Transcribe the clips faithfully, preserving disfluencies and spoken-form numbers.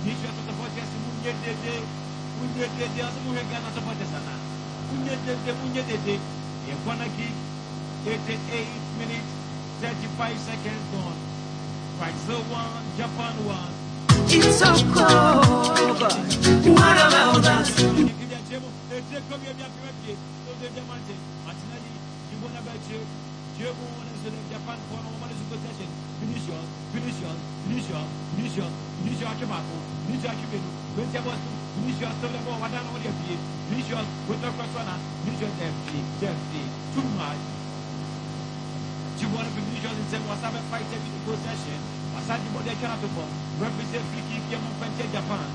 Nisha supporters munye dede munye dede asamu Ghana supporters ana munye dede munye dede e gonna give eighty-eight minutes thirty-five seconds gone. Brazil one, Japan one. It's so cold, but what about us? Japan for one is a possession. Finish yours, finish yours, finish yours, finish yours, finish your Akimaku, finish your Akimaku, when you want to finish your story about what I know your feet, finish yours with the first one, finish your Jeffy, Jeffy, too much. You want to finish yours in some Wasabi fight every possession. Wasadi Mode Kanatopo, represent free kick, Yaman Japan.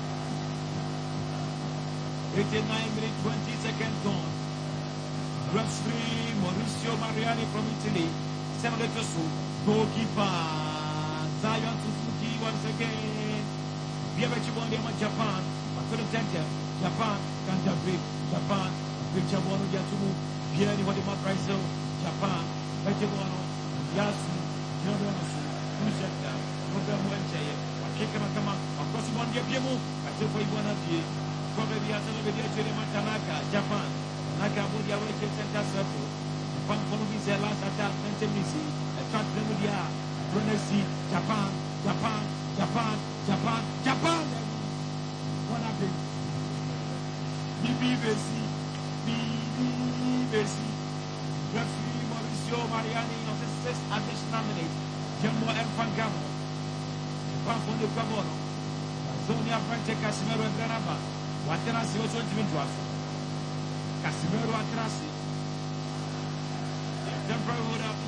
eighty-nine minutes, twenty seconds gone. Referee Mauricio Mariani from Italy. Samuel Tosu, goalkeeper Zion Suzuki once again. Biabachibondi Japan. Couldn't enter. Japan can't break. Japan. Bichabono Yatumu. Biani Wadima Brazil. Japan. Bichabono. Yasu. Janosu. Mushaka. Program Wenche. Kikamakama. Of course, one Yapimu. I took for one of you. Probably has a little bit of Tanaka. Japan. Nagabudia Wake Center Circle. Pankonovi's last attack, Pentemisi, attack Remudia, Brunesi, Japan, Japan, Japan, Japan, Japan. What happened? B B B C, B B B C. Referee Mauricio Mariani of the sixth additional minute. Gemmo M. Fangamo. Pankono Camono. Zonia Frante Casimiro and Granaba. Waterasi also driven to us. Casimiro Atrasi. Temporary